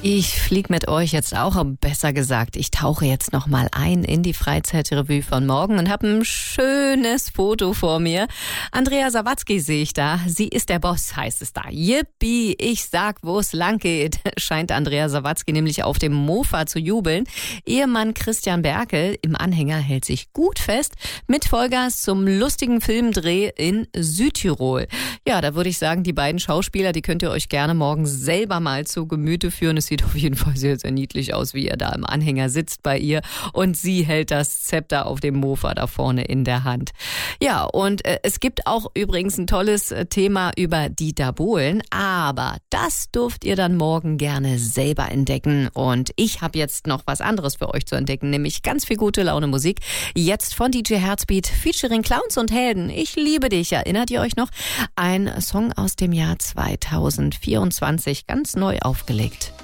Ich fliege mit euch jetzt auch, besser gesagt, ich tauche jetzt nochmal ein in die Freizeitrevue von morgen und habe ein schönes Foto vor mir. Andrea Sawatzki sehe ich da. Sie ist der Boss, heißt es da. Yippie, ich sag, wo es lang geht, scheint Andrea Sawatzki nämlich auf dem Mofa zu jubeln. Ehemann Christian Berkel im Anhänger hält sich gut fest mit Vollgas zum lustigen Filmdreh in Südtirol. Ja, da würde ich sagen, die beiden Schauspieler, die könnt ihr euch gerne morgen selber mal zu Gemüte führen. Es sieht auf jeden Fall sehr, sehr niedlich aus, wie er da im Anhänger sitzt bei ihr und sie hält das Zepter auf dem Mofa da vorne in der Hand. Ja, und es gibt auch übrigens ein tolles Thema über Dieter Bohlen, aber das dürft ihr dann morgen gerne selber entdecken und ich habe jetzt noch was anderes für euch zu entdecken, nämlich ganz viel gute Laune Musik. Jetzt von DJ Herzbeat featuring Clowns und Helden. Ich liebe dich, erinnert ihr euch noch? Ein Song aus dem Jahr 2024, ganz neu aufgelegt.